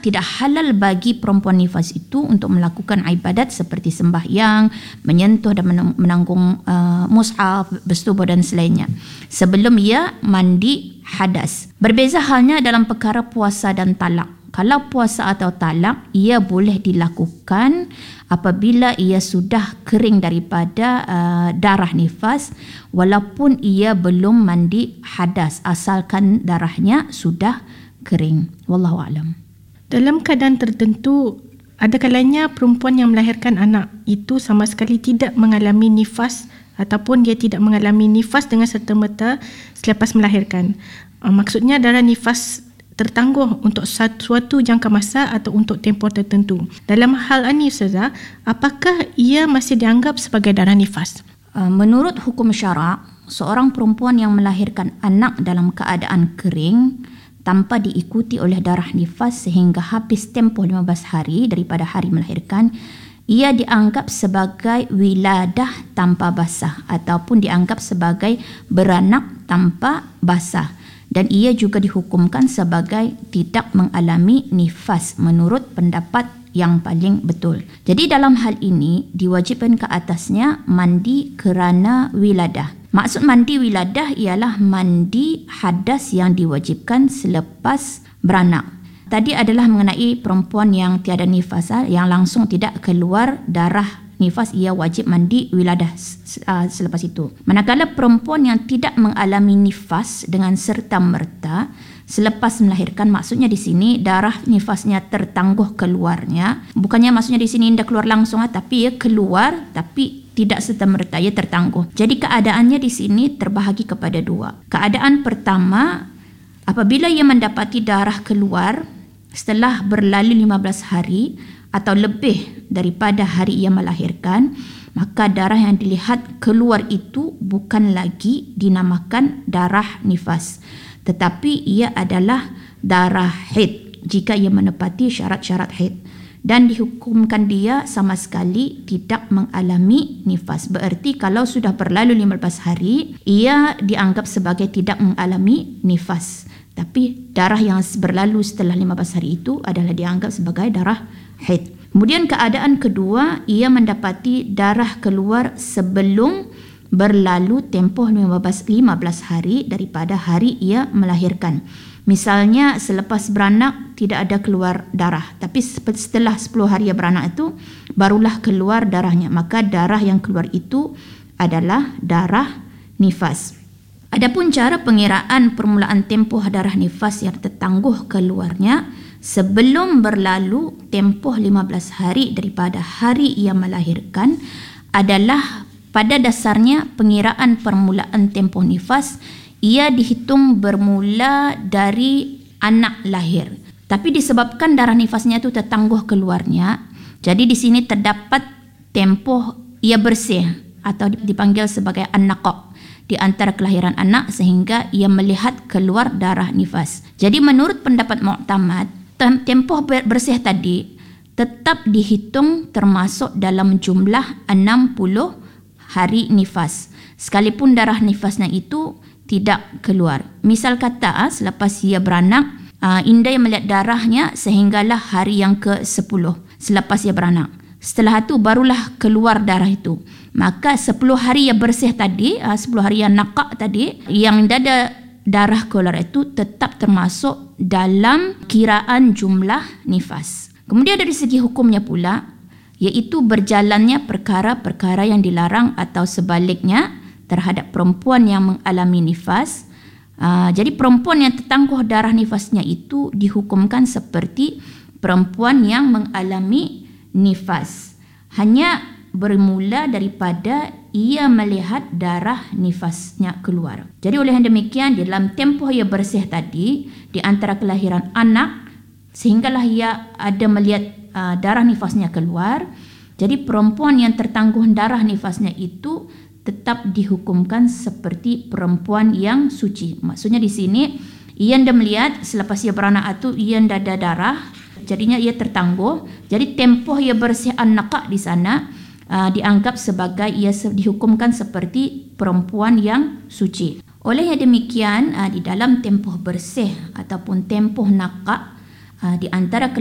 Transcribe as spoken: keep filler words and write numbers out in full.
tidak halal bagi perempuan nifas itu untuk melakukan ibadat seperti sembahyang, menyentuh dan menanggung uh, mushaf, bersetubuh dan selainnya sebelum ia mandi hadas. Berbeza halnya dalam perkara puasa dan talak. Kalau puasa atau talak, ia boleh dilakukan apabila ia sudah kering daripada uh, darah nifas walaupun ia belum mandi hadas, asalkan darahnya sudah kering. Wallahu a'lam. Dalam keadaan tertentu, ada kalanya perempuan yang melahirkan anak itu sama sekali tidak mengalami nifas ataupun dia tidak mengalami nifas dengan serta-merta selepas melahirkan. Uh, maksudnya darah nifas tertangguh untuk suatu jangka masa atau untuk tempoh tertentu. Dalam hal ini, Ustazah, apakah ia masih dianggap sebagai darah nifas? Menurut hukum syarak, seorang perempuan yang melahirkan anak dalam keadaan kering tanpa diikuti oleh darah nifas sehingga habis tempoh lima belas hari daripada hari melahirkan, ia dianggap sebagai wiladah tanpa basah ataupun dianggap sebagai beranak tanpa basah. Dan ia juga dihukumkan sebagai tidak mengalami nifas menurut pendapat yang paling betul. Jadi dalam hal ini diwajibkan ke atasnya mandi kerana wiladah. Maksud mandi wiladah ialah mandi hadas yang diwajibkan selepas beranak. Tadi adalah mengenai perempuan yang tiada nifas, yang langsung tidak keluar darah nifas, ia wajib mandi wiladah uh, selepas itu. Manakala perempuan yang tidak mengalami nifas dengan serta-merta selepas melahirkan, maksudnya di sini darah nifasnya tertangguh keluarnya, bukannya maksudnya di sini tidak keluar langsung, tapi ia keluar tapi tidak serta-merta, ia tertangguh. Jadi keadaannya di sini terbahagi kepada dua. Keadaan pertama, apabila ia mendapati darah keluar setelah berlalu lima belas hari atau lebih daripada hari ia melahirkan, maka darah yang dilihat keluar itu bukan lagi dinamakan darah nifas, tetapi ia adalah darah haid jika ia menepati syarat-syarat haid, dan dihukumkan dia sama sekali tidak mengalami nifas. Bererti kalau sudah berlalu lima belas hari, ia dianggap sebagai tidak mengalami nifas, tapi darah yang berlalu setelah lima belas hari itu adalah dianggap sebagai darah haid. Kemudian keadaan kedua, ia mendapati darah keluar sebelum berlalu tempoh lima belas hari daripada hari ia melahirkan. Misalnya selepas beranak tidak ada keluar darah, tapi setelah sepuluh hari ia beranak itu barulah keluar darahnya, maka darah yang keluar itu adalah darah nifas. Adapun cara pengiraan permulaan tempoh darah nifas yang tertangguh keluarnya sebelum berlalu tempoh lima belas hari daripada hari ia melahirkan adalah pada dasarnya pengiraan permulaan tempoh nifas ia dihitung bermula dari anak lahir. Tapi disebabkan darah nifasnya itu tertangguh keluarnya, jadi di sini terdapat tempoh ia bersih atau dipanggil sebagai an-naqa di antara kelahiran anak sehingga ia melihat keluar darah nifas. Jadi menurut pendapat muktamad, tempoh bersih tadi tetap dihitung termasuk dalam jumlah enam puluh hari nifas sekalipun darah nifasnya itu tidak keluar. Misal kata selepas ia beranak, Indah yang melihat darahnya sehinggalah hari yang ke sepuluh selepas ia beranak. Setelah itu barulah keluar darah itu. Maka sepuluh hari yang bersih tadi, sepuluh hari yang naqa tadi, yang ada darah keluar itu tetap termasuk dalam kiraan jumlah nifas. Kemudian dari segi hukumnya pula, iaitu berjalannya perkara-perkara yang dilarang atau sebaliknya terhadap perempuan yang mengalami nifas. Uh, jadi perempuan yang tertangguh darah nifasnya itu dihukumkan seperti perempuan yang mengalami nifas. Hanya bermula daripada ia melihat darah nifasnya keluar. Jadi oleh yang demikian, di dalam tempoh ia bersih tadi, di antara kelahiran anak sehinggalah ia ada melihat uh, darah nifasnya keluar, jadi perempuan yang tertangguh darah nifasnya itu tetap dihukumkan seperti perempuan yang suci. Maksudnya di sini ia anda melihat selepas ia beranak itu ia anda ada darah, jadinya ia tertangguh. Jadi tempoh ia bersih an-naqa di sana uh, dianggap sebagai ia dihukumkan seperti perempuan yang suci. Oleh yang demikian, uh, di dalam tempoh bersih ataupun tempoh naqa uh, di antara